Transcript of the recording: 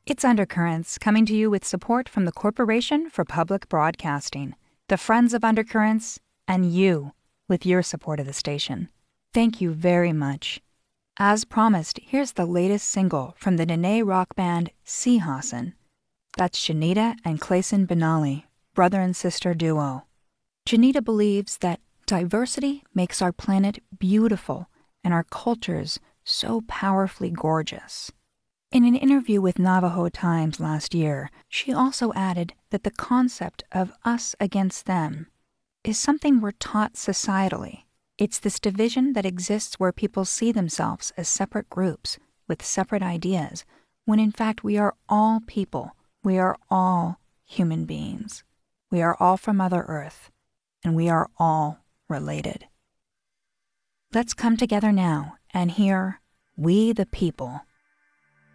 It's Undercurrents, coming to you with support from the Corporation for Public Broadcasting, the Friends of Undercurrents, and you, with your support of the station. Thank you very much. As promised, here's the latest single from the Dene rock band Seehausen. That's Janita and Clayson Benally, brother and sister duo. Janita believes that diversity makes our planet beautiful and our cultures so powerfully gorgeous. In an interview with Navajo Times last year, she also added that the concept of us against them is something we're taught societally. It's this division that exists where people see themselves as separate groups with separate ideas, when in fact we are all people. We are all human beings. We are all from Mother Earth, and we are all related. Let's come together now and hear We the People.